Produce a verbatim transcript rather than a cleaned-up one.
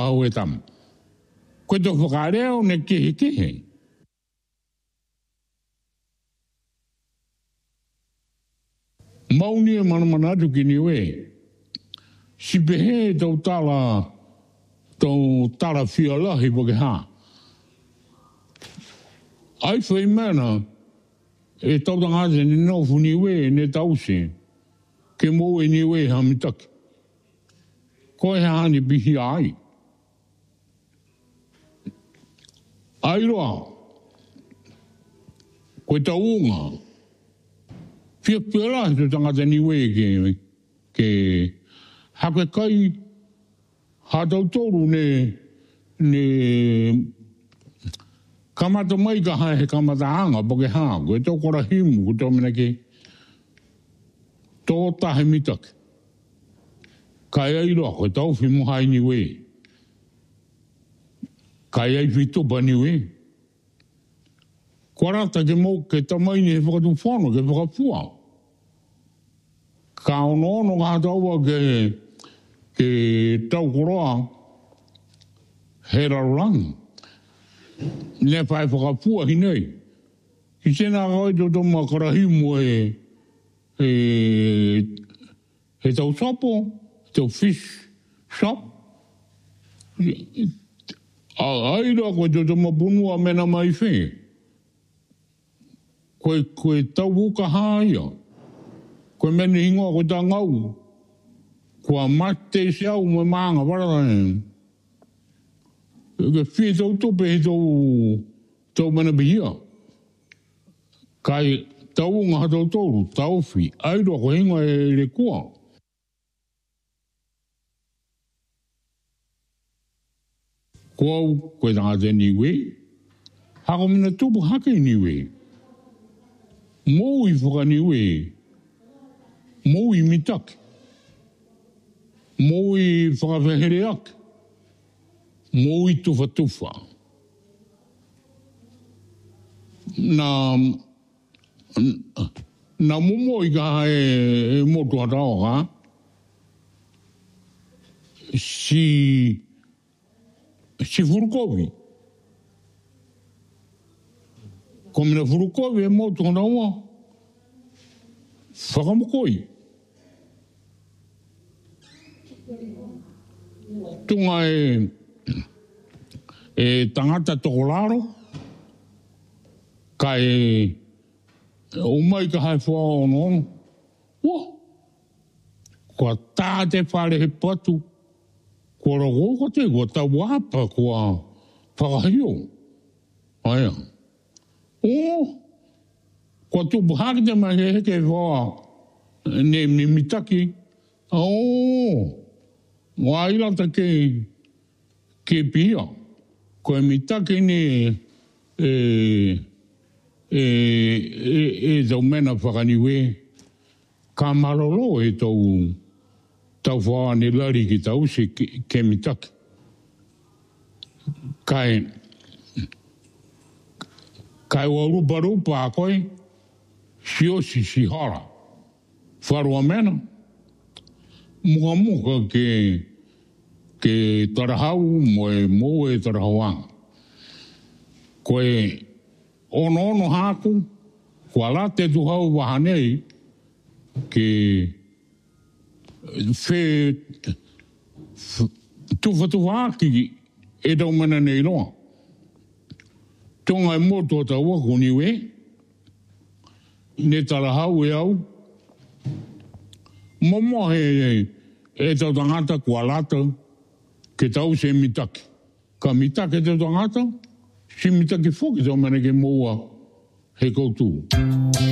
hau e tam. Koe tō whakareo ne kehe kehe. Mauni e mana mana atu ki niwe. Si pehe tau tala, tau tala whialahi po ke ha. Ai whai mana, e tau tangate ni nofu niwe ne tause, ke mō e niwe hamitaki. Koe hāni bihi ai. Ai roa, koe tau unga, pia pia la tu tangata niwe ke, ke hake kai, ha tau toru ne, ne, kamata mai ka hae he kamata anga po ke haa, koe tau kora himu, koe tau mena ke, tō tahe mitaki. Kai ai roa, koe tau whimu hai niwe. Kai ai whitupa niwe. Kua rata ke mō ke tamaini he whakatu whano, ke whakapua. Ka ono ono ngā taua ke, ke tau koroa, he rarorangi. Ne whae whakapua hinei. Ki tēnā kai tō tōma karahimu e, e, he tau sapo, tau fish shop. Ai roa koe tō tōma punua mena mai whi. Koe, koe tau uka haia. Koe mene hingoa koe tā ngau. Kua mate se au me maanga waratane. Ke whi tau tope he tau, tau mena bihia. Kai tau unga ha tau toru, tau whi. Ai roa koe hingoa e le kua. Kua koe tangata niwe. Hako mina tupu hake niwe. Mou i whaka niwe. Mou i mitaki. Mou i whakawhehere aki. Mou i tufa tufa. Na, na mumo i ka hae e motu hatao ka. Si, si furukovi. Ko mina furukovi e motu hatao whakamukoi. Tunga e, e tangata tokolaro, ka e, o mai ka hai wha ono ono. Wah! Kua tāte whare he patu, kua roko ko te, kua tau wapa, kua whakahio. Aia. O! Kua tupu hake te mai he heke wha, ne me mitaki. O! Wa ilata ke, ke pia. Koe mitaki ne, e, e, e, e tau mena whakaniwe. Ka marolo e tau, tau whaa ne lari ki tau se ke, ke mitaki. Kai, kai wa rupa rupa a koe, si osi si hara. Wharua mena. Muka muka ke, ke tarahau mo e mo e tarahauanga. Koe ono ono haku, kua la te tuhau wahanei, ke whe tufa tufa aki e tau mana nei loa. Tonga e moto ta waku niwe, ne tarahau e au, momo he e tau tangata kua lata ke tau se mitaki. Ka mitaki te tangata, si mitaki foki tau mana ke moua he koutu.